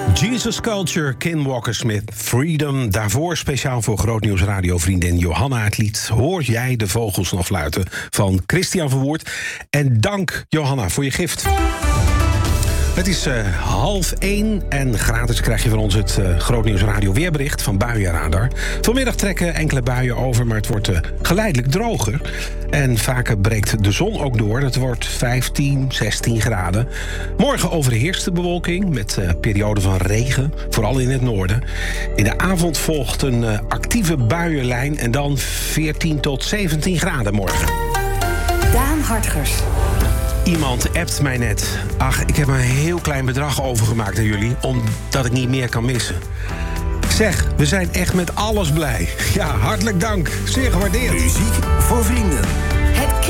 Jesus Culture, Ken Walker-Smith, Freedom. Daarvoor speciaal voor Grootnieuws radiovriendin Johanna het lied Hoor jij de vogels nog fluiten van Christian Verwoerd. En dank Johanna voor je gift. Het is 12:30 en gratis krijg je van ons het Grootnieuws radio weerbericht van Buienradar. Vanmiddag trekken enkele buien over, maar het wordt geleidelijk droger. En vaker breekt de zon ook door. Het wordt 15, 16 graden. Morgen overheerst de bewolking met perioden van regen, vooral in het noorden. In de avond volgt een actieve buienlijn en dan 14 tot 17 graden morgen. Daan Hartgers. Iemand appt mij net. Ach, ik heb een heel klein bedrag overgemaakt aan jullie, omdat ik niet meer kan missen. Zeg, we zijn echt met alles blij. Ja, hartelijk dank. Zeer gewaardeerd. Muziek voor vrienden.